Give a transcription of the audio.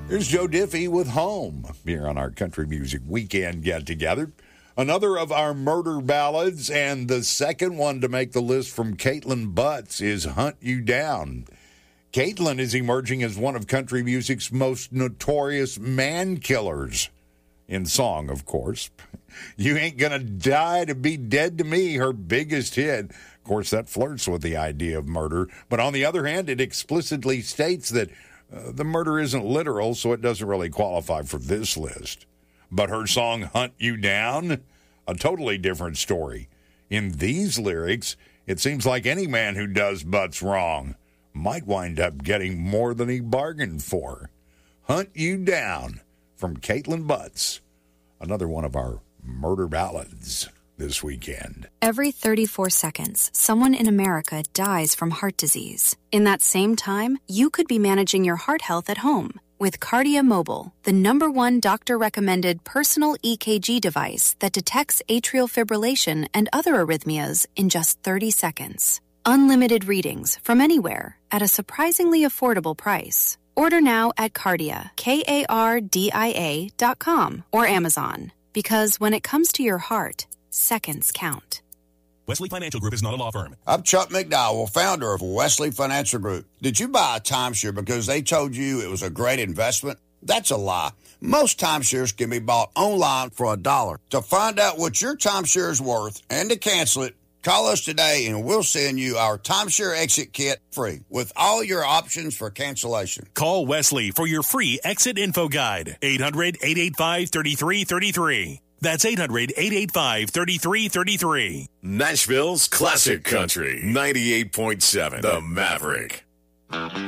Here's Joe Diffie with Home here on our Country Music Weekend get-together. Another of our murder ballads, and the second one to make the list from Caitlin Butts is Hunt You Down. Caitlin is emerging as one of country music's most notorious man-killers. In song, of course. You Ain't Gonna Die to Be Dead to Me, her biggest hit. Of course, that flirts with the idea of murder. But on the other hand, it explicitly states that the murder isn't literal, so it doesn't really qualify for this list. But her song, Hunt You Down, a totally different story. In these lyrics, it seems like any man who does Butts wrong might wind up getting more than he bargained for. Hunt You Down from Caitlin Butts, another one of our murder ballads this weekend. Every 34 seconds, someone in America dies from heart disease. In that same time, you could be managing your heart health at home with Kardia Mobile, the #1 doctor-recommended personal EKG device that detects atrial fibrillation and other arrhythmias in just 30 seconds. Unlimited readings from anywhere at a surprisingly affordable price. Order now at Kardia, KARDIA.com or Amazon. Because when it comes to your heart, seconds count. Wesley Financial Group is not a law firm. I'm Chuck McDowell, founder of Wesley Financial Group. Did you buy a timeshare because they told you it was a great investment? That's a lie. Most timeshares can be bought online for $1. To find out what your timeshare is worth and to cancel it, call us today and we'll send you our timeshare exit kit free with all your options for cancellation. Call Wesley for your free exit info guide. 800-885-3333. That's 800-885-3333. Nashville's Classic Country, 98.7, The Maverick.